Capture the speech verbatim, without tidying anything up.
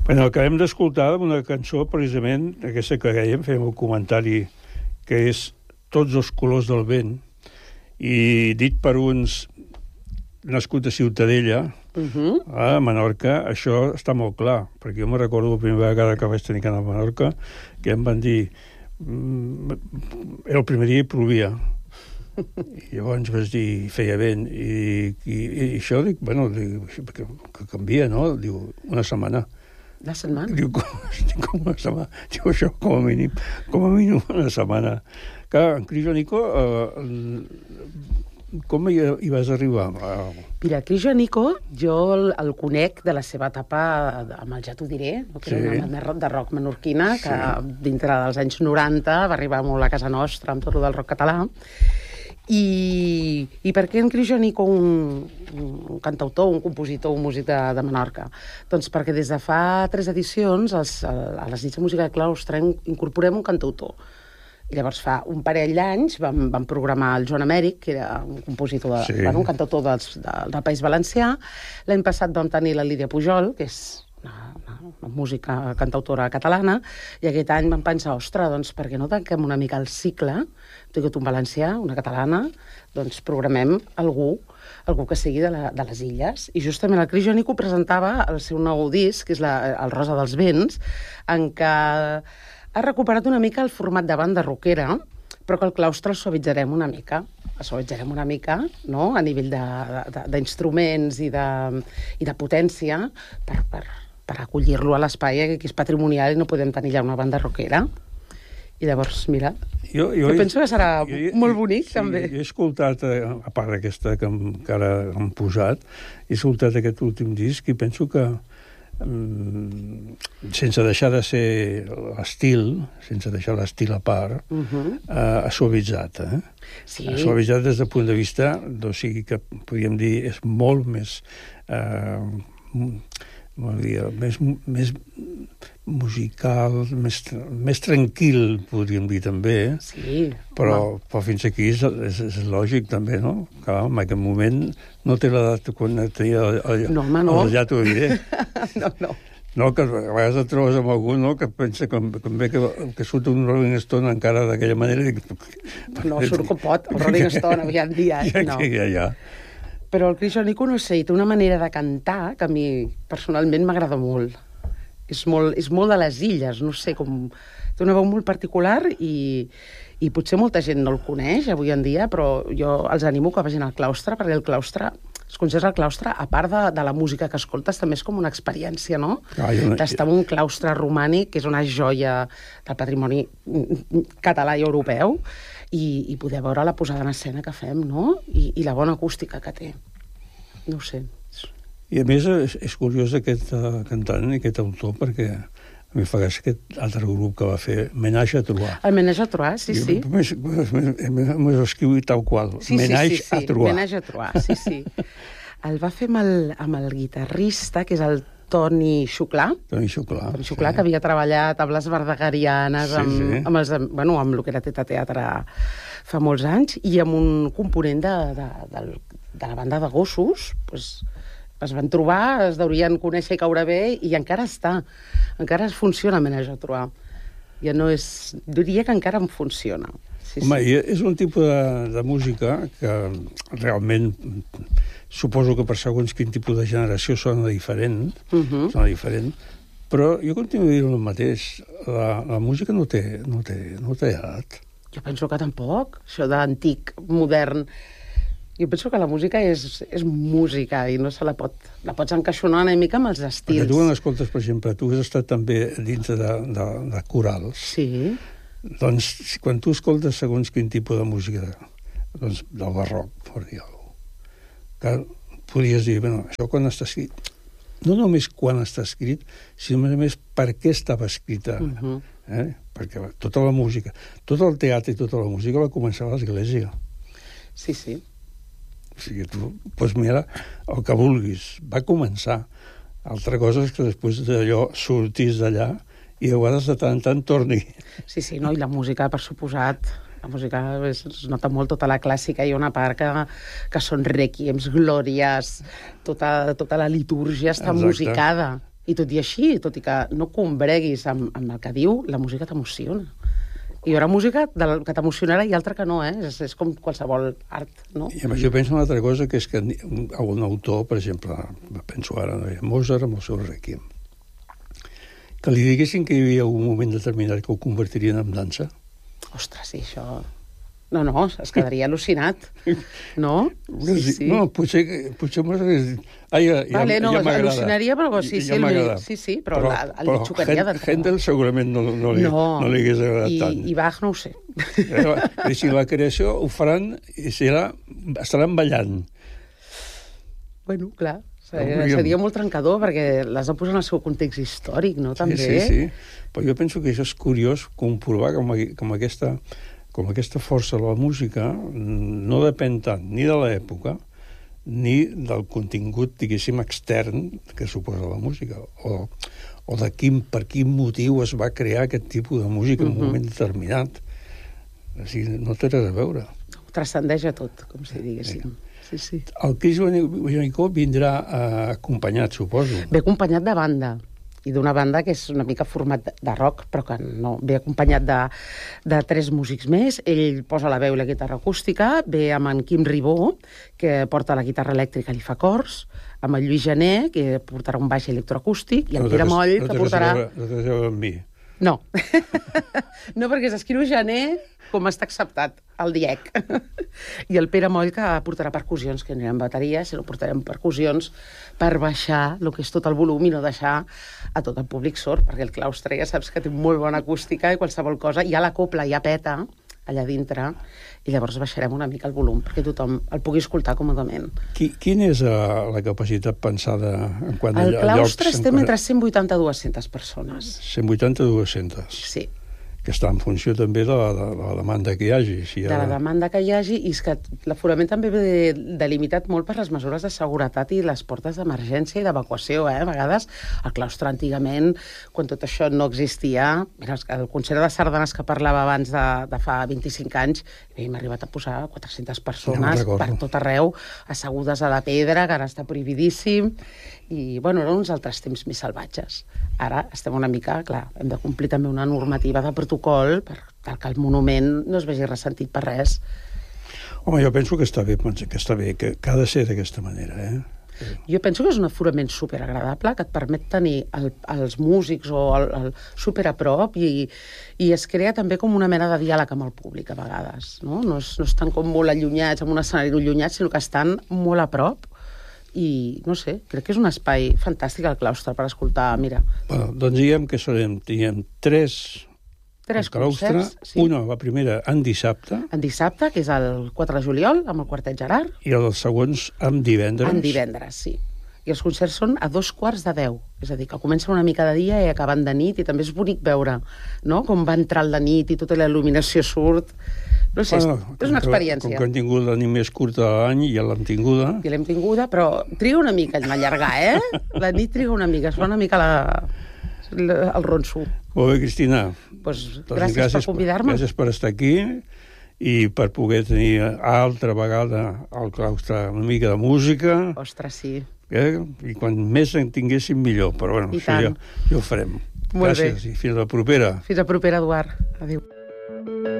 Bueno, acabem d'escoltar una cançó, precisament, aquesta que dèiem, fem un comentari, que és Tots els colors del vent, i dit per uns nascut a Ciutadella, Uh-huh. a Menorca, això està molt clar, perquè jo me recordo la primera vegada que vaig tenir que anar a Menorca, que em van dir... Mm, era el primer dia i plovia. I llavors vaig dir, feia vent, i, i, i això, dic, bueno, dic, que, que canvia, no? Diu, una setmana. La setmana? Diu, com, com una setmana? Diu, això, com a mínim, com a mínim una setmana. Clar, en Cristianico, eh, com hi, hi vas arribar? Mira, Cristianico, jo el, el conec de la seva etapa amb el Ja t'ho diré, no? Que sí. Era una banda de rock menorquina que sí. Dintre dels anys noranta va arribar molt a casa nostra amb tot el del rock català. I, i per què en Cristianico, un, un cantautor, un compositor, un músic de, de Menorca? Doncs perquè des de fa tres edicions als, a les nits de música de claustre incorporem un cantautor. I llavors fa un parell d'anys vam, vam programar el Joan Amèric, que era un compositor, de, sí. bueno, un cantautor dels, de, del País Valencià. L'any passat vam tenir la Lídia Pujol, que és una, una, una música cantautora catalana, i aquest any vam pensar, ostres, doncs per què no tanquem una mica el cicle, tot un valencià, una catalana, doncs programem algú, algú que sigui de, la, de les illes. I justament el Cristianico presentava el seu nou disc, que és la, el Rosa dels Vents, en què ha recuperat una mica el format de banda rockera, però que el claustre el suavitzarem una mica. El suavitzarem una mica, no?, a nivell d'instruments i, de, i de potència per, per, per acollir-lo a l'espai, que és patrimonial i no podem tenir ja una banda rockera. I llavors, mira, jo, jo, jo penso que serà jo, molt bonic, sí, també. Jo he escoltat, a part d'aquesta que, que ara han posat, he escoltat aquest últim disc i penso que sense deixar de ser l'estil, sense deixar l'estil a part, uh-huh. eh, ha suavitzat. Eh? Sí. Ha suavitzat des del punt de vista, o sigui que podríem dir, és molt més, eh, dir, més, més musical, més, més tranquil, podríem dir també. Sí. Però, però fins aquí és, és, és lògic també, no? Que en aquest moment no té l'edat quan tenia el, el, no, home, no. el Ja t'ho diré. No, no. No, que a vegades et trobes amb algú, no?, que pensa que, que ve que, que surt un Rolling Stone encara d'aquella manera. Dic, no, surt com pot, el Rolling Stone avui en dia. Ja, no. ja, ja. Però el Cristianico, no sé, té una manera de cantar que a mi personalment m'agrada molt. És molt, és molt de les illes, no sé, com... Té una veu molt particular i, i potser molta gent no el coneix avui en dia, però jo els animo que vagin al claustre, perquè el claustre, els concerts al claustre, a part de, de la música que escoltes, també és com una experiència, no? Ah, no... D'estar en un claustre romànic, que és una joia del patrimoni català i europeu, i, i poder veure la posada en escena que fem, no? I, i la bona acústica que té. No ho sé. I a més és, és curiós aquest uh, cantant i aquest autor, perquè a mi fa gràcia aquest altre grup que va fer Ménage à Trois. El Ménage à Trois, sí, sí. M'ho escriu tal qual. Sí, Ménage sí, sí, sí. à Trois. Ménage à Trois, sí, sí. El va fer amb el, amb el guitarrista, que és el Toni Xuclà. Toni Xuclà. Toni Xuclà, sí. Que havia treballat amb les verdegarianes, sí, amb, sí. amb, els, bueno, amb el que era Teta Teatre fa molts anys, i amb un component de, de, de, de la banda de gossos, doncs, es van trobar, es deurien conèixer i caure bé, i encara està. Encara funciona Ménage à Trois. Ja no és... Diria que encara em funciona. Sí, Home, sí. És un tipus de, de música que realment suposo que per segons quin tipus de generació sona diferent, uh-huh. sona diferent, però jo continuo dient el mateix. La, la música no té, no té, no té edat. Jo penso que tampoc. Això d'antic, modern... Jo penso que la música és, és música i no se la pot... La pots encaixonar una mica amb els estils. Perquè tu quan escoltes, per exemple, tu has estat també dins de, de, de corals. Sí. Doncs quan tu escoltes segons quin tipus de música, doncs del barroc, per dir alguna cosa, que podries dir, bueno, això quan està escrit, no només quan està escrit, sinó a més per què estava escrita. Uh-huh. eh? Perquè tota la música, tot el teatre i tota la música va començar a l'església. Sí, sí. O sigui, tu pots mirar el que vulguis. Va començar. Altra cosa és que després d'allò sortís d'allà i a vegades de tant en tant torni. Sí, sí, no? I la música, per suposat, la música es, es nota molt tota la clàssica. Hi ha una part que, que són requiems, glòries, tota, tota la litúrgia està Exacte. musicada. I tot i així, tot i que no combreguis amb, amb el que diu, la música t'emociona. I hi haurà música del, que t'emocionarà i altra que no, eh? És, és com qualsevol art, no? I a més, jo penso una altra cosa, que és que un autor, per exemple, penso ara, no? Mozart amb el seu Requiem, que li diguessin que hi havia un moment determinat que ho convertirien en dansa. Ostres, sí, això... No, no, es quedaria al·lucinat. No? Sí, sí. No, potser... potser ah, ja, vale, ja, no, ja m'agrada. Al·lucinaria, però sí, sí, ja el, sí, sí, però, però, la, el li xocaria d'entrada. Händel segurament no, no, li, no, no li hagués agradat i, tant. I Bach no ho sé. I si la creació ho faran, i serà, estaran ballant. Bueno, clar, seria, seria molt trencador, perquè les ha posat en el seu context històric, no? També. Sí, sí, sí. Però jo penso que això és curiós comprovar com, com aquesta... com aquesta força de la música no depèn tant ni de l'època ni del contingut, diguéssim, extern que suposa la música, o, o de quin, per quin motiu es va crear aquest tipus de música en un Uh-huh. moment determinat. O sigui, no té res a veure. Ho transcendeix a tot, com si diguéssim. Sí, sí. El Chris Joanico vindrà eh, acompanyat, suposo. Ve acompanyat de banda, i d'una banda que és una mica format de rock, però que no, ve acompanyat de, de tres músics més. Ell posa la veu i la guitarra acústica, ve amb en Quim Ribó, que porta la guitarra elèctrica i li fa cors, amb el Lluís Gené, que portarà un baix electroacústic, i el Pere Moll, que portarà... No té res a veure amb mi. No. No, perquè s'escriu Gené com està acceptat, el D I E C. I el Pere Moll, que portarà percussions, que no hi ha bateria, sinó portarem percussions per baixar el que és tot el volum i no deixar a tot el públic sord, perquè el claustre ja saps que té molt bona acústica i qualsevol cosa, ja la copla ja peta allà dintre, i llavors baixarem una mica el volum perquè tothom el pugui escoltar còmodament. Qui, quina és uh, la capacitat pensada en quant a, el a llocs? El claustre estem quant... entre cent vuitanta i dues-centes persones. cent vuitanta a dues-centes. Sí. Que està en funció també de la, de la demanda que hi hagi. Si hi ha... De la demanda que hi hagi, i és que l'aforament també ve delimitat molt per les mesures de seguretat i les portes d'emergència i d'evacuació, eh? A vegades, el claustre antigament, quan tot això no existia, mira, el concert de sardanes que parlava abans de, de fa vint-i-cinc anys, hem arribat a posar quatre-centes persones ja per tot arreu, assegudes a la pedra, que ara està prohibidíssim, i, bueno, eren uns altres temps més salvatges. Ara estem una mica, clar, hem de complir també una normativa de protocol per tal que el monument no es vegi ressentit per res. Home, jo penso que està bé, que està bé, que, que ha de ser d'aquesta manera, eh? Jo penso que és un aforament superagradable que et permet tenir el, els músics o el, el super a prop i, i es crea també com una mena de diàleg amb el públic a vegades, no? No, és, no estan com molt allunyats, amb un escenari allunyat, sinó que estan molt a prop i, no sé, crec que és un espai fantàstic al claustre per escoltar, mira. Bueno, doncs diguem que serem, diguem, tres... Tres claustre, concerts, sí. Una, la primera, en dissabte. En dissabte, que és el quatre de juliol, amb el Quartet Gerard. I els segons en divendres. En divendres, sí. I els concerts són a dos quarts de deu. És a dir, que comencen una mica de dia i acaben de nit, i també és bonic veure, no?, com va entrar el de nit i tota la il·luminació surt. No sé, bueno, és una experiència. Com que han tingut la nit més curta de l'any, ja l'hem tinguda. I l'hem tinguda, però triga una mica en allargar, eh? La nit triga una mica, es fa una mica la... el ronso. Molt bé, Cristina. Pues, doncs gràcies, gràcies per convidar-me. Gràcies per estar aquí i per poder tenir altra vegada al claustre una mica de música. Ostres, sí. Eh? I quan més en tinguéssim, millor. Però bueno, I això ja, ja ho farem. Molt gràcies bé. I fins la propera. Fins la propera, Eduard. Adéu.